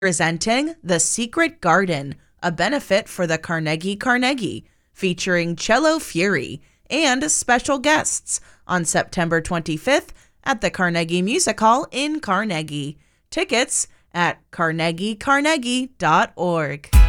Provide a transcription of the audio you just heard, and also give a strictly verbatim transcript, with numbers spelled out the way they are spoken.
Presenting The Secret Garden, a benefit for the Carnegie Carnegie, featuring Cello Fury and special guests on September twenty-fifth at the Carnegie Music Hall in Carnegie. Tickets at carnegie carnegie dot org.